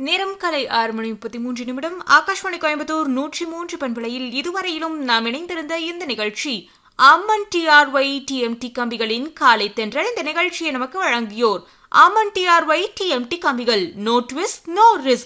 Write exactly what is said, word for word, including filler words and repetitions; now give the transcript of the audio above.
நேரம் காலை ஆறு மணி முப்பத்தி மூன்று நிமிடம். ஆகாஷ்வாணி கோயம்புத்தூர் நூற்றி மூன்று பண்பலையில் இதுவரையிலும் நாம் இணைந்திருந்த இந்த நிகழ்ச்சி அம்மன் டிஆர்ஒய் டிஎம்டி கம்பிகளின் காலை தென்றல். இந்த நிகழ்ச்சியை நமக்கு வழங்கியோர் அம்மன் டிஆர்ஒய் டிஎம்டி கம்பிகள். No twist no risk.